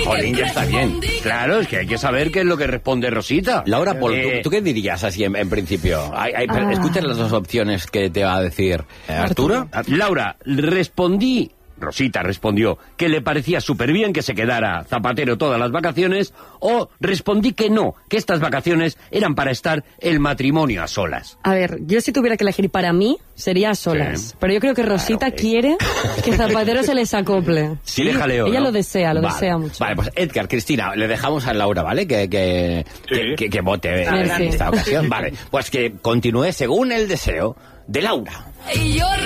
Jolín, ya está bien. Claro, es que hay que saber qué es lo que responde Rosita. Laura, Paul, ¿tú qué dirías así en principio? Escucha las dos opciones que te va a decir Arturo. Laura, Rosita respondió que le parecía súper bien que se quedara Zapatero todas las vacaciones, o respondí que no, que estas vacaciones eran para estar el matrimonio a solas. A ver, yo si tuviera que elegir para mí, sería a solas. Sí. Pero yo creo que Rosita quiere que Zapatero se les acople. Sí, le jaleo, ella ¿no? lo desea mucho. Vale, pues Edgar, Cristina, le dejamos a Laura, ¿vale? Que vote en esta ocasión. Vale, pues que continúe según el deseo de Laura. Y yo